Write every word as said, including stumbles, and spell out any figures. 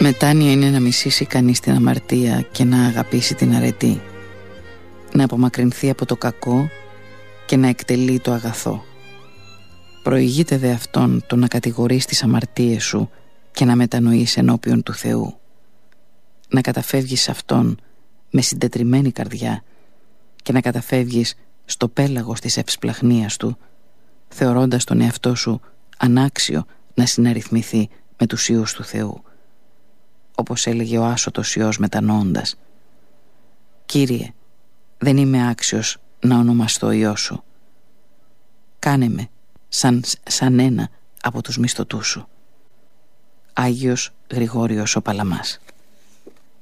Μετάνοια είναι να μισήσει κανείς την αμαρτία και να αγαπήσει την αρετή, να απομακρυνθεί από το κακό και να εκτελεί το αγαθό. Προηγείται δε αυτόν το να κατηγορείς τις αμαρτίες σου και να μετανοείς ενώπιον του Θεού, να καταφεύγεις σε αυτόν με συντετριμμένη καρδιά και να καταφεύγεις στο πέλαγος της ευσπλαχνίας του, θεωρώντας τον εαυτό σου ανάξιο να συναριθμηθεί με τους Υιούς του Θεού. Όπως έλεγε ο άσωτος Υιός μετανοώντας: «Κύριε, δεν είμαι άξιος να ονομαστώ Υιός σου. Κάνε με σαν, σαν ένα από τους μισθωτούς σου». Άγιος Γρηγόριος ο Παλαμάς.